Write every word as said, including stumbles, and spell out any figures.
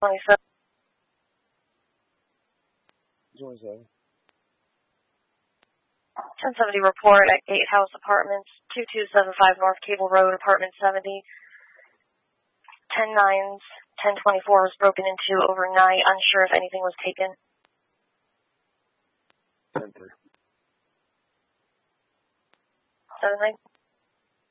twenty-seven. twenty-seven. ten seventy report at Gatehouse Apartments, two two seven five North Cable Road, Apartment seventy. ten nines, ten twenty-four was broken into overnight. Unsure if anything was taken. ten three. seven nine.